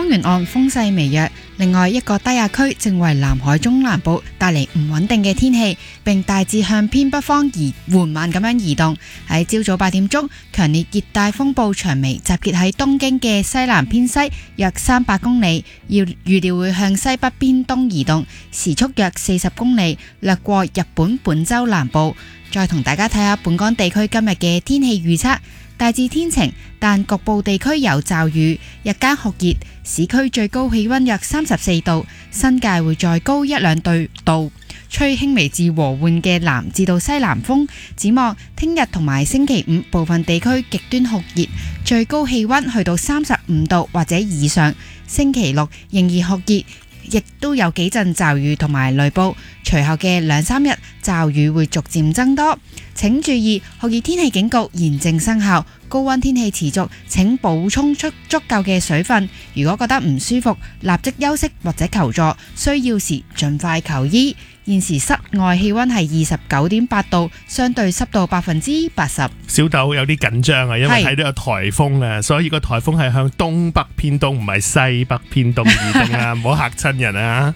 沿岸風勢微弱，另外一個低壓區正為南海中南部帶嚟唔穩定嘅天氣，並大致向偏北方緩慢咁樣移動。喺朝早8點鐘，強烈熱帶風暴長眉集結喺東京嘅西南偏西約300公里，預料會向西北偏東移動，時速約40公里，掠過日本本州南部。再同大家睇下本港地區今日嘅天氣預測。大致天晴，但局部地區有驟雨，日間酷熱，市區最高氣溫約34度，新界會再高1-2度，吹輕微至和緩嘅南至到西南風。展望聽日同埋星期五，部分地區極端酷熱，最高氣溫去到35度或者以上。星期六仍然酷熱，亦都有幾陣驟雨同埋雷暴，隨後嘅2-3日驟雨會逐漸增多。請注意酷熱天氣警告現正生效，高溫天氣持續，請補充足夠嘅水分。如果覺得唔舒服，立即休息或者求助，需要時盡快求醫。現時室外氣溫係29.8度，相對濕度80%。 小豆有啲緊張啊，因為睇到有颱風啊，所以個颱風係向東北偏東，唔係西北偏東移動啊，唔好嚇親人啊！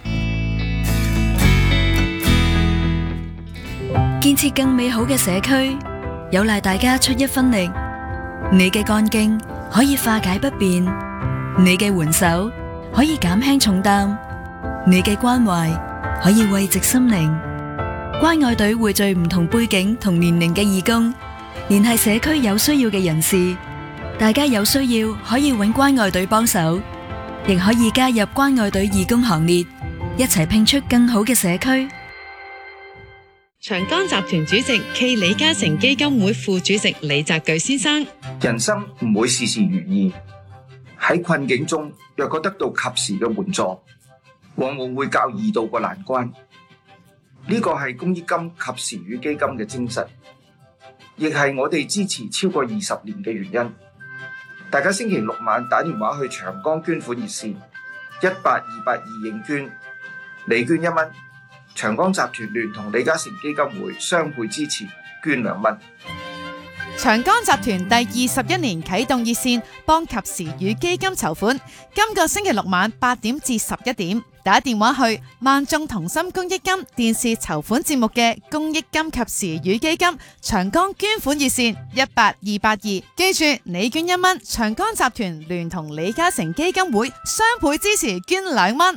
建設更美好嘅社區，有賴大家出一分力。你嘅幹勁可以化解不便，你嘅援手可以減輕重擔，你嘅關懷可以慰藉心靈。關愛隊匯聚唔同背景同年齡嘅義工，聯繫社區有需要嘅人士。大家有需要可以揾關愛隊幫手，亦可以加入關愛隊義工行列，一齊拼出更好嘅社區。 長江集團主席暨李嘉誠基金會副主席李澤鉅先生： 人生唔會事事如意，喺困境中若果得到及時嘅援助，往往會較易渡過難關。呢個係公益金及時雨基金嘅精神，亦係我哋支持超過20年嘅原因。大家星期六晚打電話去長江捐款熱線18282認捐，你捐1蚊。長江集團聯同李嘉誠基金會雙倍支持，捐2蚊。 長江集團第21年啟動熱線，幫及時雨基金籌款。今個星期六晚8點至11點，打電話去萬眾同心公益金電視籌款節目嘅公益金及時雨基金長江捐款熱線18282。記住，你捐1蚊，長江集團聯同李嘉誠基金會雙倍支持，捐2蚊。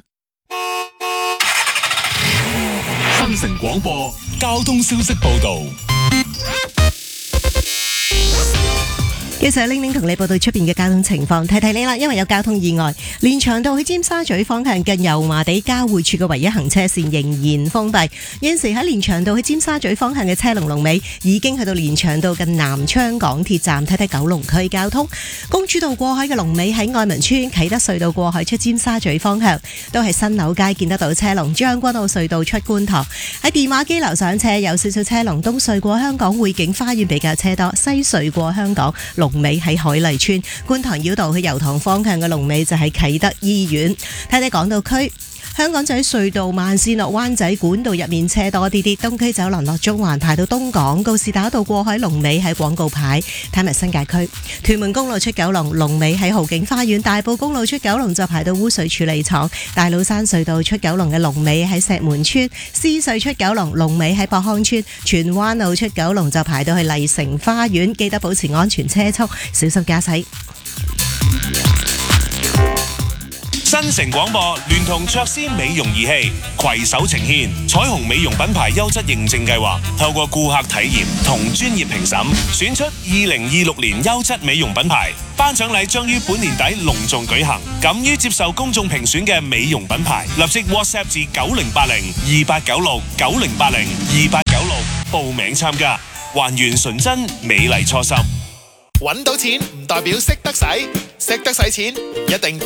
新城廣播交通消息報道。 其實玲玲同你報道出邊嘅交通情況，提提你啦，因為有交通意外，連翔道去尖沙咀方向近油麻地交匯處嘅唯一行車線仍然封閉。現時喺連翔道去尖沙咀方向嘅車龍尾已經去到連翔道近南昌港鐵站，睇睇九龍區交通。公主道過海嘅龍尾喺愛民村，啟德隧道過海出尖沙咀方向都係新樓街見得到車龍，將軍澳隧道出觀塘喺電話機樓上車有少少車龍，東隧過香港匯景花園比較車多，西隧過香港龍尾喺海麗村，觀塘繞道去油塘方向嘅龍尾就喺啟德醫院。睇睇港島區，香港仔隧道慢線落灣仔管道入面車多啲啲，東區走廊落中環排到東港，告士打道過海龍尾喺廣告牌。睇埋新界區，屯門公路出九龍龍尾喺豪景花園，大埔公路出九龍就排到污水處理廠，大老山隧道出九龍嘅龍尾喺石門村，獅隧出九龍龍尾喺博康村，荃灣路出九龍就排到去麗城花園，記得保持安全車速，小心駕駛。 新城廣播聯同卓斯美容儀器攜手呈現彩虹美容品牌優質認證計劃，透過顧客體驗同專業評審，選出2026年優質美容品牌。頒獎禮將於本年底隆重舉行，敢於接受公眾評選嘅美容品牌，立即 WhatsApp 至9080289690802896報名參加，還原純真美麗初心。 搵到錢唔代表識得使，識得使錢一定